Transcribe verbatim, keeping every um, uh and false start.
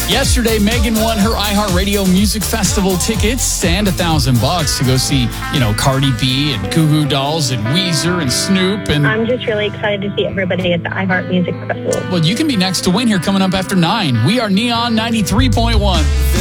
Yesterday, Megan won her iHeartRadio Music Festival tickets and a thousand bucks to go see, you know, Cardi B and Goo Goo Dolls and Weezer and Snoop. And I'm just really excited to see everybody at the iHeart Music Festival. well, you can be next to win here coming up after nine. We are Neon ninety-three point one.